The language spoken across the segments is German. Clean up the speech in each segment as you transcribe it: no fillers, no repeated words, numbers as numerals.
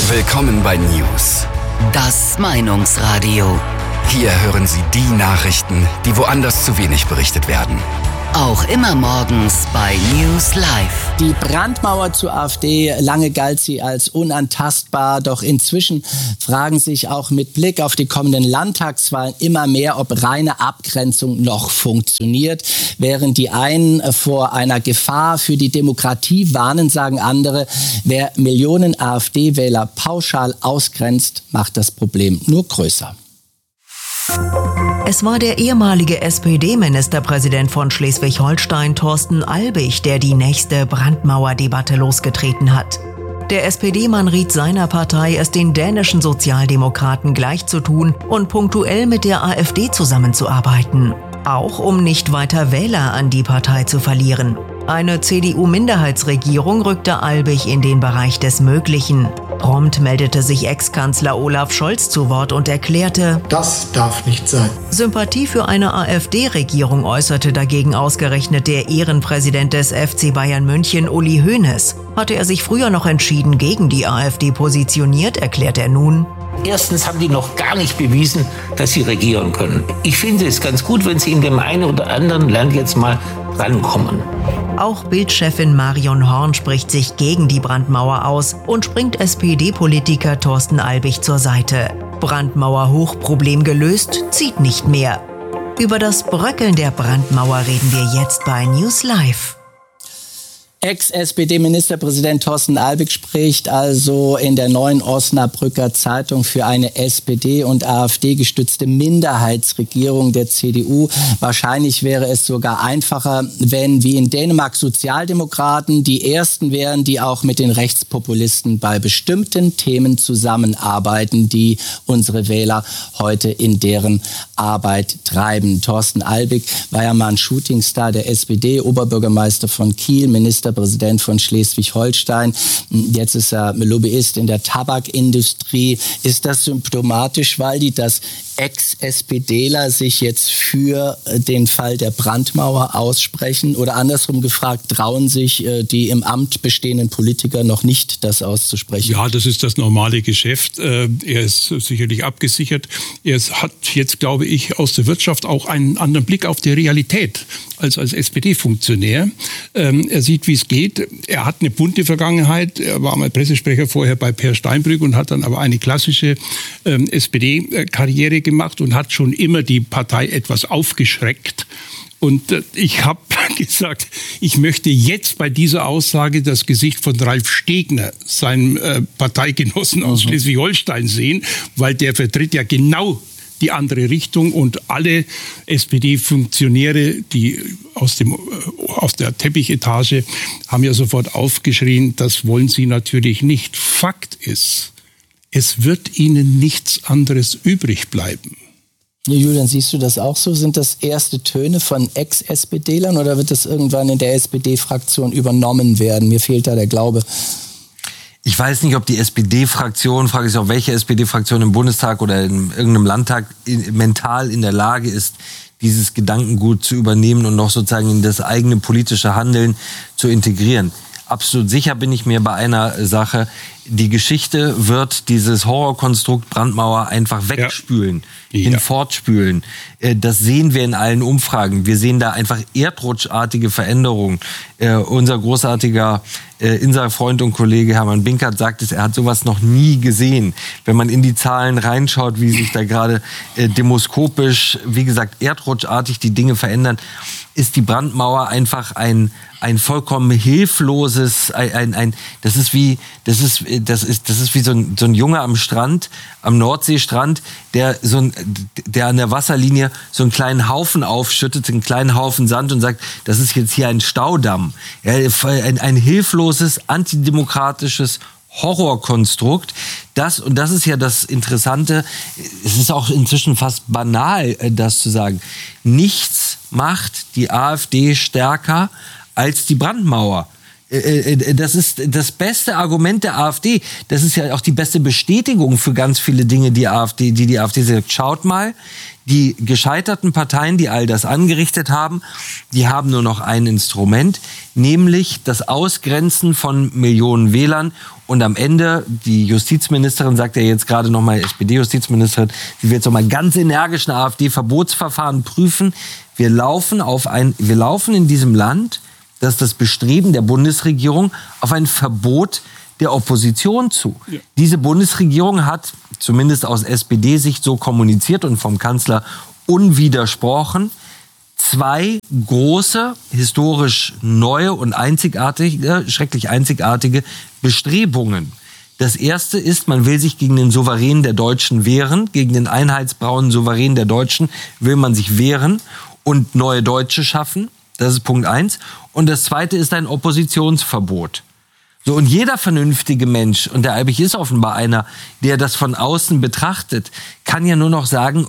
Willkommen bei News. Das Meinungsradio. Hier hören Sie die Nachrichten, die woanders zu wenig berichtet werden. Auch immer morgens bei News Live. Die Brandmauer zur AfD, lange galt sie als unantastbar, doch inzwischen fragen sich auch mit Blick auf die kommenden Landtagswahlen immer mehr, ob reine Abgrenzung noch funktioniert. Während die einen vor einer Gefahr für die Demokratie warnen, sagen andere, wer Millionen AfD-Wähler pauschal ausgrenzt, macht das Problem nur größer. Es war der ehemalige SPD-Ministerpräsident von Schleswig-Holstein, Thorsten Albig, der die nächste Brandmauerdebatte losgetreten hat. Der SPD-Mann riet seiner Partei, es den dänischen Sozialdemokraten gleichzutun und punktuell mit der AfD zusammenzuarbeiten. Auch um nicht weiter Wähler an die Partei zu verlieren. Eine CDU-Minderheitsregierung rückte Albig in den Bereich des Möglichen. Prompt meldete sich Ex-Kanzler Olaf Scholz zu Wort und erklärte: Das darf nicht sein. Sympathie für eine AfD-Regierung äußerte dagegen ausgerechnet der Ehrenpräsident des FC Bayern München, Uli Hoeneß. Hatte er sich früher noch entschieden gegen die AfD positioniert, erklärt er nun: Erstens haben die noch gar nicht bewiesen, dass sie regieren können. Ich finde es ganz gut, wenn sie in dem einen oder anderen Land jetzt mal rankommen. Auch Bild-Chefin Marion Horn spricht sich gegen die Brandmauer aus und springt SPD-Politiker Thorsten Albig zur Seite. Brandmauer-Hochproblem gelöst, zieht nicht mehr. Über das Bröckeln der Brandmauer reden wir jetzt bei News Live. Ex-SPD-Ministerpräsident Thorsten Albig spricht also in der Neuen Osnabrücker Zeitung für eine SPD- und AfD-gestützte Minderheitsregierung der CDU. Wahrscheinlich wäre es sogar einfacher, wenn wie in Dänemark Sozialdemokraten die ersten wären, die auch mit den Rechtspopulisten bei bestimmten Themen zusammenarbeiten, die unsere Wähler heute in deren Arbeit treiben. Thorsten Albig war ja mal ein Shootingstar der SPD, Oberbürgermeister von Kiel, Ministerpräsident von Schleswig-Holstein. Jetzt ist er Lobbyist in der Tabakindustrie. Ist das symptomatisch, weil das Ex-SPDler sich jetzt für den Fall der Brandmauer aussprechen? Oder andersrum gefragt, trauen sich die im Amt bestehenden Politiker noch nicht, das auszusprechen? Ja, das ist das normale Geschäft. Er ist sicherlich abgesichert. Er hat jetzt, glaube ich, aus der Wirtschaft auch einen anderen Blick auf die Realität als SPD-Funktionär. Er sieht, wie es geht. Er hat eine bunte Vergangenheit. Er war mal Pressesprecher vorher bei Peer Steinbrück und hat dann aber eine klassische SPD-Karriere gemacht und hat schon immer die Partei etwas aufgeschreckt. Und ich habe gesagt, ich möchte jetzt bei dieser Aussage das Gesicht von Ralf Stegner, seinem Parteigenossen aus Schleswig-Holstein, sehen, weil der vertritt ja genau die andere Richtung und alle SPD-Funktionäre, die aus der Teppichetage, haben ja sofort aufgeschrien, das wollen sie natürlich nicht. Fakt ist, es wird ihnen nichts anderes übrig bleiben. Julian, siehst du das auch so? Sind das erste Töne von Ex-SPDlern oder wird das irgendwann in der SPD-Fraktion übernommen werden? Mir fehlt da der Glaube. Ich weiß nicht, ob die SPD-Fraktion, frage ich auch, welche SPD-Fraktion im Bundestag oder in irgendeinem Landtag mental in der Lage ist, dieses Gedankengut zu übernehmen und noch sozusagen in das eigene politische Handeln zu integrieren. Absolut sicher bin ich mir bei einer Sache: Die Geschichte wird dieses Horrorkonstrukt Brandmauer einfach wegspülen, hinfortspülen. Das sehen wir in allen Umfragen. Wir sehen da einfach erdrutschartige Veränderungen. Unser großartiger Insa-Freund und Kollege Hermann Binkert sagt es, er hat sowas noch nie gesehen. Wenn man in die Zahlen reinschaut, wie sich da gerade demoskopisch, wie gesagt, erdrutschartig die Dinge verändern, ist die Brandmauer einfach ein vollkommen hilfloses, das ist wie so ein Junge am Strand, am Nordseestrand, der an der Wasserlinie so einen kleinen Haufen aufschüttet, einen kleinen Haufen Sand und sagt, das ist jetzt hier ein Staudamm. Ja, ein hilfloses, antidemokratisches Horrorkonstrukt. Das ist ja das Interessante. Es ist auch inzwischen fast banal, das zu sagen. Nichts macht die AfD stärker als die Brandmauer. Das ist das beste Argument der AfD. Das ist ja auch die beste Bestätigung für ganz viele Dinge, die die AfD sagt. Schaut mal, die gescheiterten Parteien, die all das angerichtet haben, die haben nur noch ein Instrument, nämlich das Ausgrenzen von Millionen Wählern. Und am Ende, die Justizministerin sagt ja jetzt gerade nochmal, SPD-Justizministerin, sie wird jetzt nochmal ganz energisch ein AfD-Verbotsverfahren prüfen. Wir laufen in diesem Land, das ist das Bestreben der Bundesregierung, auf ein Verbot der Opposition zu. Ja. Diese Bundesregierung hat, zumindest aus SPD-Sicht, so kommuniziert und vom Kanzler unwidersprochen, 2 große, historisch neue und schrecklich einzigartige Bestrebungen. Das erste ist, man will sich gegen den Souverän der Deutschen wehren, gegen den einheitsbraunen Souverän der Deutschen will man sich wehren und neue Deutsche schaffen. Das ist Punkt 1. Und das zweite ist ein Oppositionsverbot. So, und jeder vernünftige Mensch, und der Albig ist offenbar einer, der das von außen betrachtet, kann ja nur noch sagen,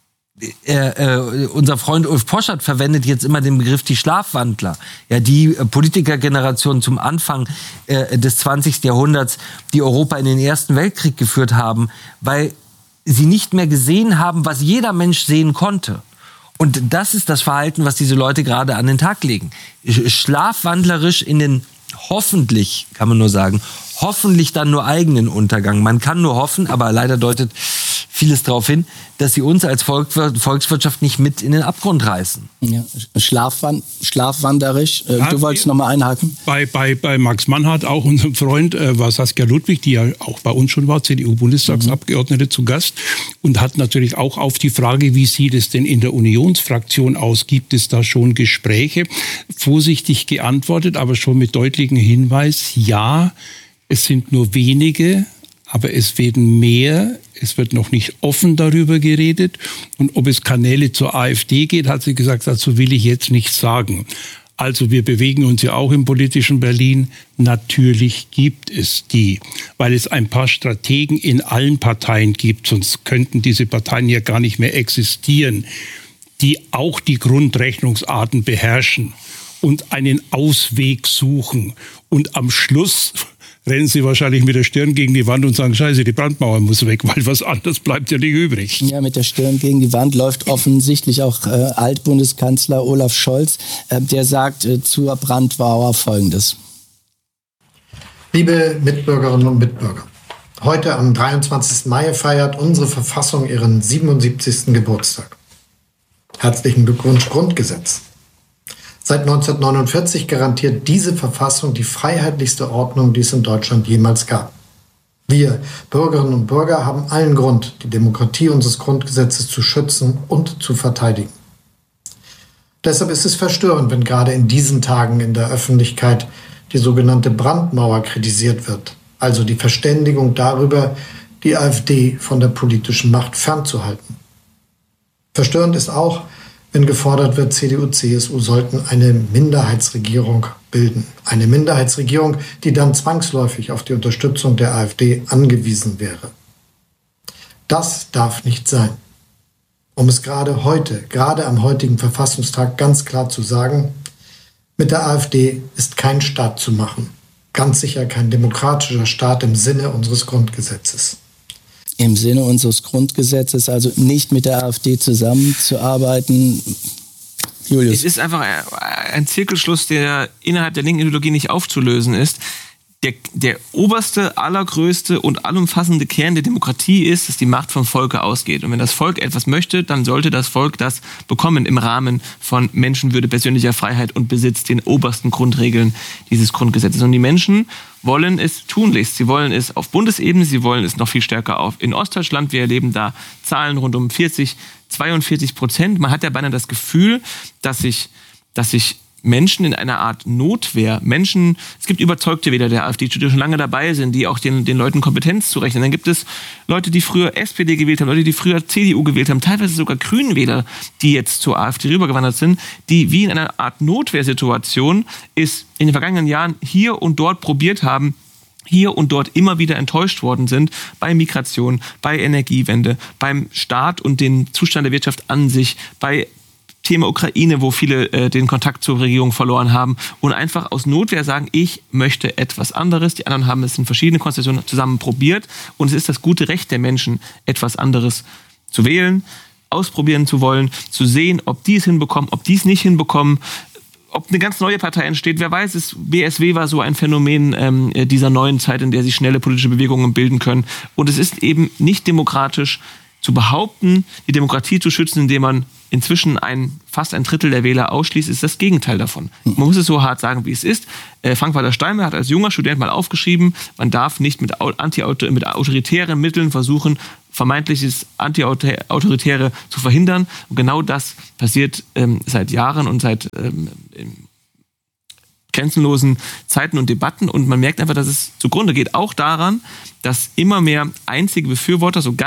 unser Freund Ulf Poschardt verwendet jetzt immer den Begriff die Schlafwandler. Ja, die Politikergeneration zum Anfang des 20. Jahrhunderts, die Europa in den Ersten Weltkrieg geführt haben, weil sie nicht mehr gesehen haben, was jeder Mensch sehen konnte. Und das ist das Verhalten, was diese Leute gerade an den Tag legen. Schlafwandlerisch in den hoffentlich, kann man nur sagen, hoffentlich dann nur eigenen Untergang. Man kann nur hoffen, aber leider deutet vieles darauf hin, dass sie uns als Volkswirtschaft nicht mit in den Abgrund reißen. Ja, schlafwanderisch. Du wolltest noch mal einhaken? Bei Max Mannhardt, auch unserem Freund, war Saskia Ludwig, die ja auch bei uns schon war, CDU-Bundestagsabgeordnete, zu Gast und hat natürlich auch auf die Frage, wie sieht es denn in der Unionsfraktion aus, gibt es da schon Gespräche, vorsichtig geantwortet, aber schon mit deutlichem Hinweis, ja, es sind nur wenige, aber es werden mehr. Es wird noch nicht offen darüber geredet. Und ob es Kanäle zur AfD geht, hat sie gesagt, dazu will ich jetzt nichts sagen. Also wir bewegen uns ja auch im politischen Berlin. Natürlich gibt es die, weil es ein paar Strategen in allen Parteien gibt. Sonst könnten diese Parteien ja gar nicht mehr existieren, die auch die Grundrechnungsarten beherrschen und einen Ausweg suchen. Und am Schluss rennen sie wahrscheinlich mit der Stirn gegen die Wand und sagen, Scheiße, die Brandmauer muss weg, weil was anderes bleibt ja nicht übrig. Ja, mit der Stirn gegen die Wand läuft offensichtlich auch Altbundeskanzler Olaf Scholz. Der sagt zur Brandmauer Folgendes. Liebe Mitbürgerinnen und Mitbürger, heute am 23. Mai feiert unsere Verfassung ihren 77. Geburtstag. Herzlichen Glückwunsch, Grundgesetz. Seit 1949 garantiert diese Verfassung die freiheitlichste Ordnung, die es in Deutschland jemals gab. Wir, Bürgerinnen und Bürger, haben allen Grund, die Demokratie unseres Grundgesetzes zu schützen und zu verteidigen. Deshalb ist es verstörend, wenn gerade in diesen Tagen in der Öffentlichkeit die sogenannte Brandmauer kritisiert wird, also die Verständigung darüber, die AfD von der politischen Macht fernzuhalten. Verstörend ist auch, wenn gefordert wird, CDU, CSU sollten eine Minderheitsregierung bilden. Eine Minderheitsregierung, die dann zwangsläufig auf die Unterstützung der AfD angewiesen wäre. Das darf nicht sein. Um es gerade am heutigen Verfassungstag ganz klar zu sagen, mit der AfD ist kein Staat zu machen. Ganz sicher kein demokratischer Staat im Sinne unseres Grundgesetzes. Im Sinne unseres Grundgesetzes, also nicht mit der AfD zusammenzuarbeiten. Julius. Es ist einfach ein Zirkelschluss, der innerhalb der linken Ideologie nicht aufzulösen ist. Der oberste, allergrößte und allumfassende Kern der Demokratie ist, dass die Macht vom Volke ausgeht. Und wenn das Volk etwas möchte, dann sollte das Volk das bekommen im Rahmen von Menschenwürde, persönlicher Freiheit und Besitz, den obersten Grundregeln dieses Grundgesetzes. Und die Menschen wollen es tunlichst. Sie wollen es auf Bundesebene, sie wollen es noch viel stärker in Ostdeutschland. Wir erleben da Zahlen rund um 42%. Man hat ja beinahe das Gefühl, dass sich Menschen in einer Art Notwehr, es gibt überzeugte Wähler der AfD, die schon lange dabei sind, die auch den Leuten Kompetenz zurechnen. Dann gibt es Leute, die früher SPD gewählt haben, Leute, die früher CDU gewählt haben, teilweise sogar Grünwähler, die jetzt zur AfD rübergewandert sind, die wie in einer Art Notwehrsituation es in den vergangenen Jahren hier und dort probiert haben, hier und dort immer wieder enttäuscht worden sind bei Migration, bei Energiewende, beim Staat und dem Zustand der Wirtschaft an sich, bei Thema Ukraine, wo viele den Kontakt zur Regierung verloren haben und einfach aus Notwehr sagen, ich möchte etwas anderes. Die anderen haben es in verschiedenen Konstellationen zusammen probiert und es ist das gute Recht der Menschen, etwas anderes zu wählen, ausprobieren zu wollen, zu sehen, ob die es hinbekommen, ob die es nicht hinbekommen, ob eine ganz neue Partei entsteht. Wer weiß, BSW war so ein Phänomen dieser neuen Zeit, in der sich schnelle politische Bewegungen bilden können. Und es ist eben nicht demokratisch zu behaupten, die Demokratie zu schützen, indem man inzwischen fast ein Drittel der Wähler ausschließt, ist das Gegenteil davon. Man muss es so hart sagen, wie es ist. Frank-Walter Steinmeier hat als junger Student mal aufgeschrieben, man darf nicht mit autoritären Mitteln versuchen, vermeintliches Anti-Autoritäre zu verhindern. Und genau das passiert seit Jahren und seit grenzenlosen Zeiten und Debatten. Und man merkt einfach, dass es zugrunde geht. Auch daran, dass immer mehr einzige Befürworter, so ganz